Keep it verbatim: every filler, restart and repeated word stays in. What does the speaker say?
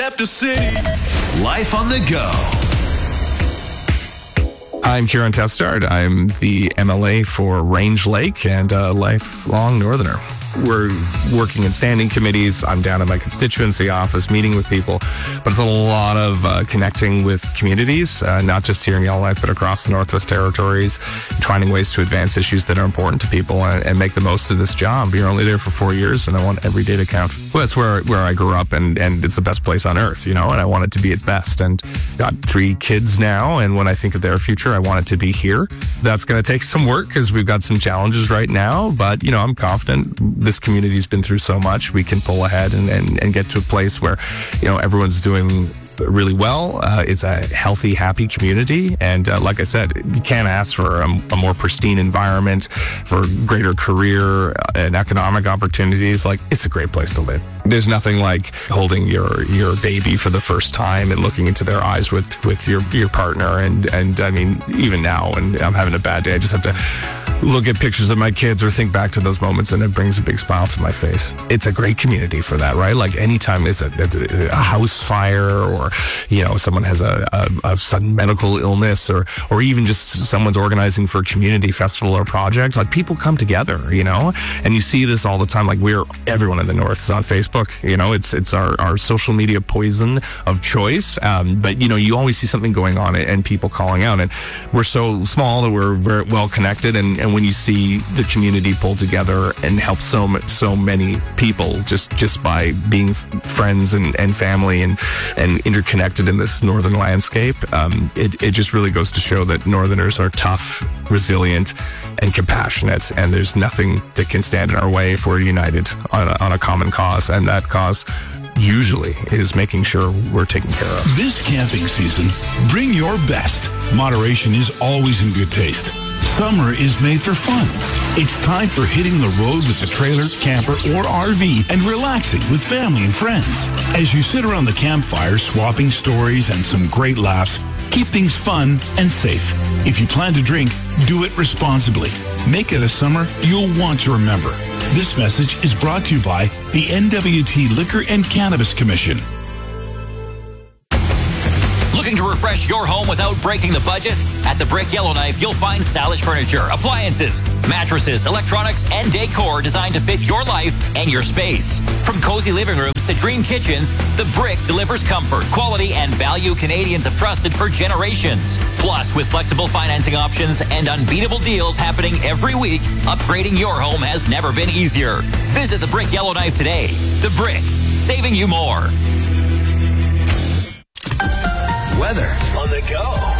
left the city. Life on the go. I'm Kieran Testard. I'm the M L A for Range Lake and a lifelong Northerner. We're working in standing committees. I'm down at my constituency office meeting with people, but it's a lot of uh, connecting with communities, uh, not just here in Yellowknife, but across the Northwest Territories, finding ways to advance issues that are important to people and, and make the most of this job. You're only there for four years, and I want every day to count. Well, that's where where I grew up, and, and it's the best place on earth, you know, and I want it to be its best. And got three kids now, and when I think of their future, I want it to be here. That's going to take some work because we've got some challenges right now, but, you know, I'm confident this community's been through so much. We can pull ahead and, and, and get to a place where, you know, everyone's doing really well. Uh, it's a healthy, happy community. And uh, like I said, you can't ask for a, a more pristine environment, for greater career and economic opportunities. Like, it's a great place to live. There's nothing like holding your, your baby for the first time and looking into their eyes with, with your, your partner. And, and I mean, even now, when I'm having a bad day, I just have to look at pictures of my kids or think back to those moments, and it brings a big smile to my face. It's a great community for that, right? Like, anytime it's a, a house fire, or, you know, someone has a, a, a sudden medical illness, or, or even just someone's organizing for a community festival or project, like, people come together, you know, and you see this all the time. Like, we're, everyone in the North is on Facebook, you know, it's, it's our, our social media poison of choice. Um, but, you know, you always see something going on and people calling out, and we're so small that we're very well connected. And, and when you see the community pull together and help so so many people just just by being f- friends and, and family and and interconnected in this northern landscape, um, it it just really goes to show that Northerners are tough, resilient, and compassionate, and there's nothing that can stand in our way if we're united on a, on a common cause, and that cause usually is making sure we're taken care of. This camping season, bring your best. Moderation is always in good taste. Summer is made for fun. It's time for hitting the road with the trailer, camper, or R V and relaxing with family and friends. As you sit around the campfire, swapping stories and some great laughs, keep things fun and safe. If you plan to drink, do it responsibly. Make it a summer you'll want to remember. This message is brought to you by the N W T Liquor and Cannabis Commission. Looking to refresh your home without breaking the budget? At the Brick Yellowknife, you'll find stylish furniture, appliances, mattresses, electronics, and decor designed to fit your life and your space. From cozy living rooms to dream kitchens, the Brick delivers comfort, quality, and value Canadians have trusted for generations. Plus, with flexible financing options and unbeatable deals happening every week, upgrading your home has never been easier. Visit the Brick Yellowknife today. The Brick, saving you more. Weather on the go.